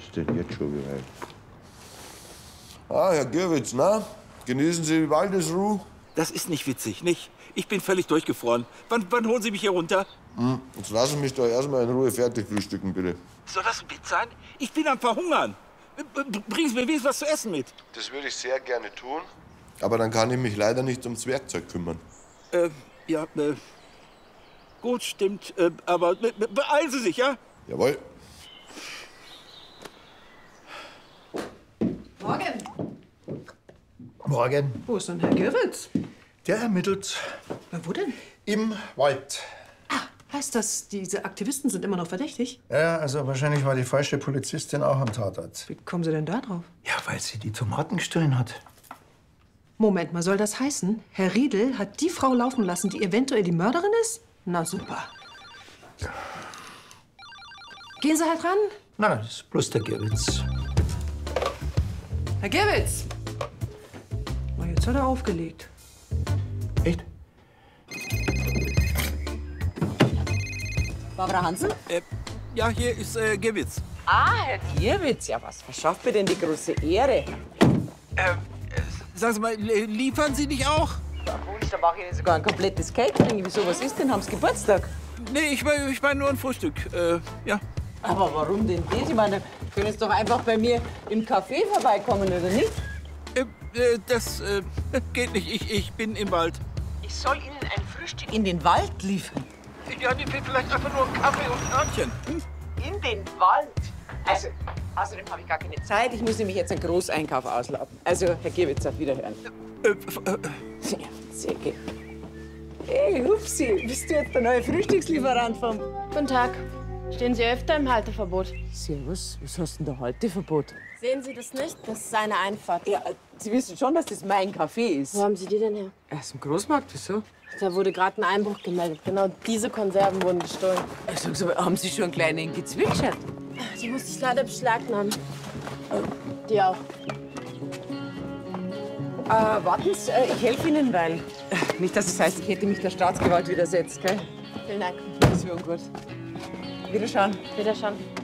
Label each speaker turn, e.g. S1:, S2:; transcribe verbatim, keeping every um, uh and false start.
S1: geht's denn jetzt schon wieder?
S2: Ah, Herr Gierwitz, na? Genießen Sie die Waldesruhe?
S3: Das ist nicht witzig, nicht? Ich bin völlig durchgefroren. Wann, wann holen Sie mich hier runter?
S2: Hm, jetzt lassen Sie mich doch erstmal in Ruhe fertig frühstücken, bitte.
S3: Soll das ein Witz sein? Ich bin am Verhungern. Bringen Sie mir wenigstens was zu essen mit.
S2: Das würde ich sehr gerne tun. Aber dann kann ich mich leider nicht ums Werkzeug kümmern.
S3: Äh, ja, äh, gut, stimmt. Äh, aber be beeilen Sie sich, ja?
S2: Jawohl.
S4: Morgen.
S5: Morgen.
S4: Wo ist denn Herr Gierwitz?
S5: Der ermittelt.
S4: Na, wo denn?
S5: Im Wald.
S4: Ah, heißt das, diese Aktivisten sind immer noch verdächtig?
S5: Ja, also wahrscheinlich war die falsche Polizistin auch am Tatort.
S4: Wie kommen Sie denn da drauf?
S5: Ja, weil sie die Tomaten gestohlen hat.
S4: Moment mal, soll das heißen, Herr Riedel hat die Frau laufen lassen, die eventuell die Mörderin ist? Na super. Gehen Sie halt ran.
S5: Nein, das ist bloß der Gierwitz.
S4: Herr Gierwitz! Na, jetzt hat er aufgelegt.
S5: Echt?
S6: Barbara Hansen?
S3: Äh, ja, hier ist äh, Gewitz.
S6: Ah, Herr Gierwitz, ja, was verschafft mir denn die große Ehre?
S3: Äh, sagen Sie mal, liefern Sie nicht auch?
S6: Ja, Wunsch, da mache ich Ihnen sogar ein komplettes Catering. Wieso, was ist denn? Haben Sie Geburtstag?
S3: Nee, ich meine ich mein nur ein Frühstück. Äh, ja.
S6: Aber warum denn das? Ich meine, können jetzt doch einfach bei mir im Café vorbeikommen, oder nicht?
S3: Äh, äh, das äh, geht nicht. Ich, ich bin im Wald.
S6: Ich soll Ihnen ein Frühstück in den Wald liefern.
S3: Ja, mir fehlt vielleicht einfach nur ein Kaffee und ein Hörnchen. Hm?
S6: In den Wald? Also, außerdem habe ich gar keine Zeit. Ich muss nämlich jetzt einen Großeinkauf ausladen. Also, Herr Gierwitz, auf Wiederhören.
S3: Äh, äh,
S6: Ja, sehr gut. Hey, Hupsi, bist du jetzt der neue Frühstückslieferant vom...
S7: Guten Tag. Stehen Sie öfter im Halteverbot?
S6: Servus, was hast denn da Halteverbot?
S7: Sehen Sie das nicht? Das ist seine Einfahrt.
S6: Ja, Sie wissen schon, dass das mein Café ist.
S7: Wo haben Sie die denn her?
S6: Aus dem Großmarkt, wieso?
S7: Da wurde gerade ein Einbruch gemeldet. Genau diese Konserven wurden gestohlen.
S6: Also, so, haben Sie schon einen kleinen gezwitschert?
S7: Die musste ich leider beschlagnahmen. Die auch.
S6: Äh, warten Sie, äh, ich helfe Ihnen, weil... Äh, nicht, dass es heißt, ich hätte mich der Staatsgewalt widersetzt, gell?
S7: Vielen Dank.
S6: Das wäre ungut. Wiederschauen.
S7: Wiederschauen.